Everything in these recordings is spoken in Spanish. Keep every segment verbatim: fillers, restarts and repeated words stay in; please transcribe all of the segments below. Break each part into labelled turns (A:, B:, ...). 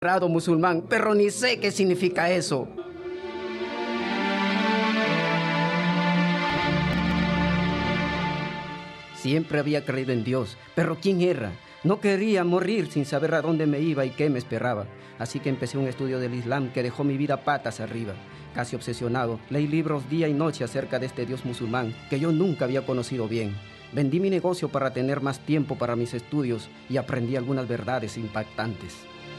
A: musulmán, pero ni sé qué significa eso. Siempre había creído en Dios, pero ¿quién era? No quería morir sin saber a dónde me iba y qué me esperaba. Así que empecé un estudio del Islam que dejó mi vida patas arriba. Casi obsesionado, leí libros día y noche acerca de este Dios musulmán que yo nunca había conocido bien. Vendí mi negocio para tener más tiempo para mis estudios y aprendí algunas verdades impactantes.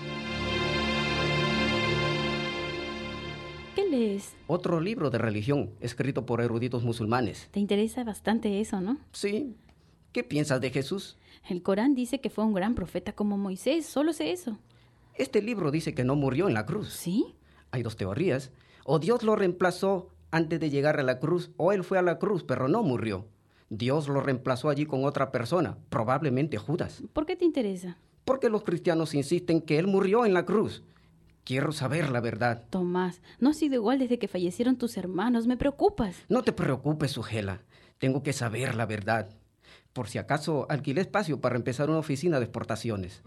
B: ¿Qué lees?
A: Otro libro de religión, escrito por eruditos musulmanes.
B: Te interesa bastante eso, ¿no?
A: Sí. ¿Qué piensas de Jesús?
B: El Corán dice que fue un gran profeta como Moisés, solo sé eso.
A: Este libro dice que no murió en la cruz.
B: ¿Sí?
A: Hay dos teorías. O Dios lo reemplazó antes de llegar a la cruz, o él fue a la cruz, pero no murió. Dios lo reemplazó allí con otra persona, probablemente Judas.
B: ¿Por qué te interesa?
A: Porque los cristianos insisten que él murió en la cruz. Quiero saber la verdad.
B: Tomás, no has sido igual desde que fallecieron tus hermanos. Me preocupas.
A: No te preocupes, Sujela. Tengo que saber la verdad. Por si acaso, alquilé espacio para empezar una oficina de exportaciones.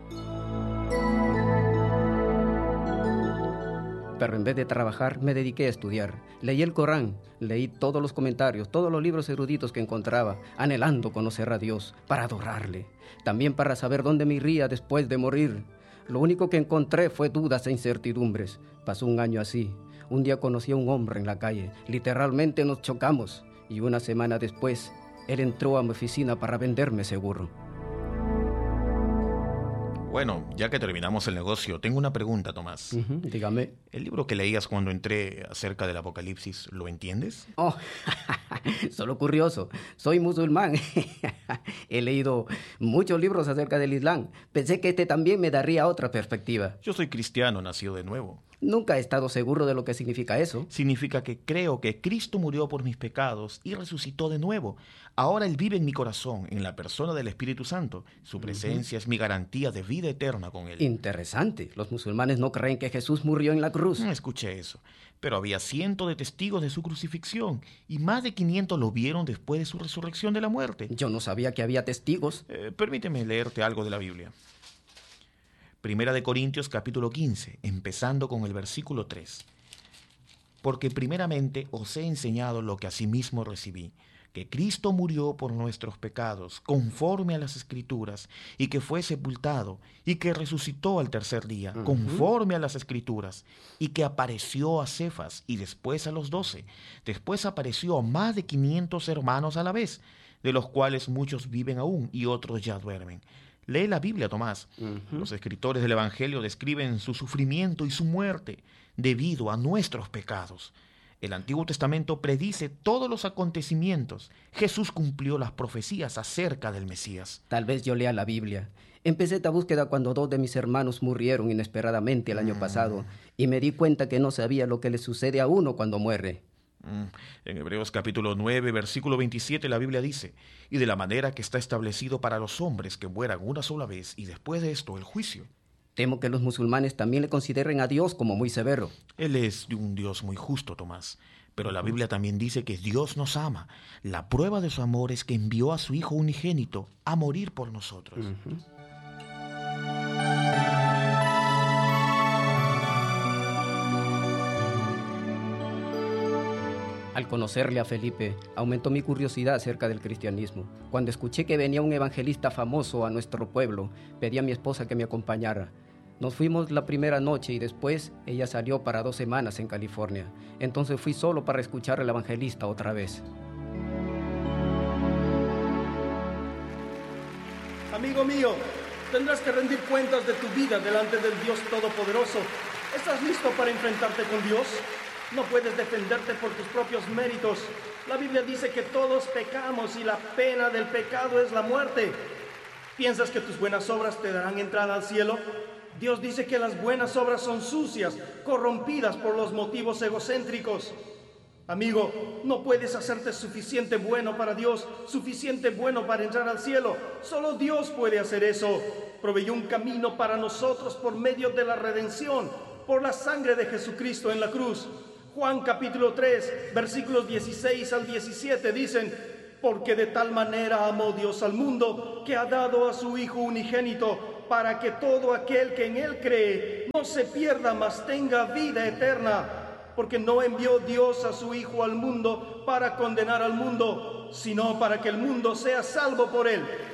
A: Pero en vez de trabajar, me dediqué a estudiar. Leí el Corán, leí todos los comentarios, todos los libros eruditos que encontraba, anhelando conocer a Dios, para adorarle. También para saber dónde me iría después de morir. Lo único que encontré fue dudas e incertidumbres. Pasó un año así. Un día conocí a un hombre en la calle. Literalmente nos chocamos. Y una semana después, él entró a mi oficina para venderme seguro.
C: Bueno, ya que terminamos el negocio, tengo una pregunta, Tomás.
A: Uh-huh, dígame.
C: ¿El libro que leías cuando entré acerca del Apocalipsis, lo entiendes?
A: Oh, solo curioso. Soy musulmán. He leído muchos libros acerca del Islam. Pensé que este también me daría otra perspectiva.
C: Yo soy cristiano, nacido de nuevo.
A: Nunca he estado seguro de lo que significa eso.
C: Significa que creo que Cristo murió por mis pecados y resucitó de nuevo. Ahora Él vive en mi corazón, en la persona del Espíritu Santo. Su presencia uh-huh. es mi garantía de vida eterna con Él.
A: Interesante. Los musulmanes no creen que Jesús murió en la cruz.
C: Escuché eso. Pero había cientos de testigos de su crucifixión y más de quinientos lo vieron después de su resurrección de la muerte.
A: Yo no sabía que había testigos.
C: Eh, permíteme leerte algo de la Biblia. Primera de Corintios capítulo quince, empezando con el versículo tres. Porque primeramente os he enseñado lo que asimismo recibí, que Cristo murió por nuestros pecados, conforme a las Escrituras, y que fue sepultado, y que resucitó al tercer día, uh-huh. conforme a las Escrituras, y que apareció a Cefas, y después a los doce. Después apareció a más de quinientos hermanos a la vez, de los cuales muchos viven aún, y otros ya duermen. Lee la Biblia, Tomás. Uh-huh. Los escritores del Evangelio describen su sufrimiento y su muerte debido a nuestros pecados. El Antiguo Testamento predice todos los acontecimientos. Jesús cumplió las profecías acerca del Mesías.
A: Tal vez yo lea la Biblia. Empecé esta búsqueda cuando dos de mis hermanos murieron inesperadamente el año mm. pasado y me di cuenta que no sabía lo que le sucede a uno cuando muere.
C: En Hebreos capítulo nueve, versículo veintisiete, la Biblia dice: y de la manera que está establecido para los hombres que mueran una sola vez y después de esto el juicio.
A: Temo que los musulmanes también le consideren a Dios como muy severo.
C: Él es un Dios muy justo, Tomás. Pero la Biblia también dice que Dios nos ama. La prueba de su amor es que envió a su Hijo unigénito a morir por nosotros. Uh-huh.
A: Al conocerle a Felipe, aumentó mi curiosidad acerca del cristianismo. Cuando escuché que venía un evangelista famoso a nuestro pueblo, pedí a mi esposa que me acompañara. Nos fuimos la primera noche y después ella salió para dos semanas en California. Entonces fui solo para escuchar al evangelista otra vez.
D: Amigo mío, tendrás que rendir cuentas de tu vida delante del Dios Todopoderoso. ¿Estás listo para enfrentarte con Dios? No puedes defenderte por tus propios méritos. La Biblia dice que todos pecamos y la pena del pecado es la muerte. ¿Piensas que tus buenas obras te darán entrada al cielo? Dios dice que las buenas obras son sucias, corrompidas por los motivos egocéntricos. Amigo, no puedes hacerte suficiente bueno para Dios, suficiente bueno para entrar al cielo. Solo Dios puede hacer eso. Proveyó un camino para nosotros por medio de la redención, por la sangre de Jesucristo en la cruz. Juan capítulo tres, versículos dieciséis al diecisiete dicen: porque de tal manera amó Dios al mundo, que ha dado a su Hijo unigénito, para que todo aquel que en él cree no se pierda, mas tenga vida eterna. Porque no envió Dios a su Hijo al mundo para condenar al mundo, sino para que el mundo sea salvo por él.